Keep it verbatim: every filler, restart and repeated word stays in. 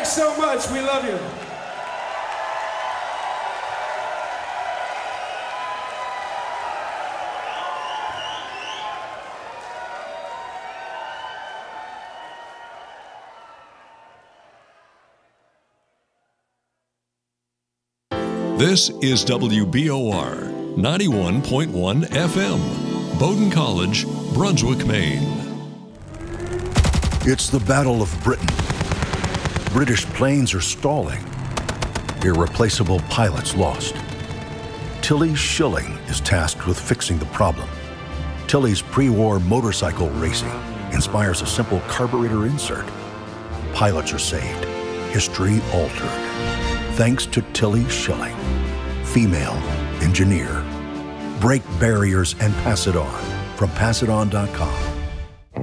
Thanks so much. We love you. This is W B O R ninety-one point one F M, Bowdoin College, Brunswick, Maine. It's the Battle of Britain. British planes are stalling. Irreplaceable pilots lost. Tilly Schilling is tasked with fixing the problem. Tilly's pre-war motorcycle racing inspires a simple carburetor insert. Pilots are saved. History altered. Thanks to Tilly Schilling, female engineer. Break barriers and pass it on from pass it on dot com.